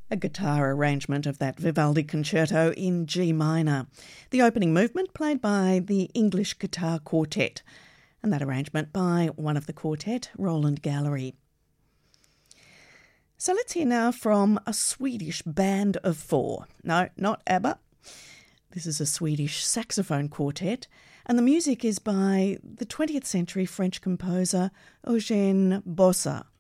A guitar arrangement of that Vivaldi concerto in G minor. The opening movement played by the English Guitar Quartet, and that arrangement by one of the quartet, Roland Gallery. So let's hear now from a Swedish band of four. No, not ABBA. This is a Swedish saxophone quartet, and the music is by the 20th century French composer Eugène Bossa.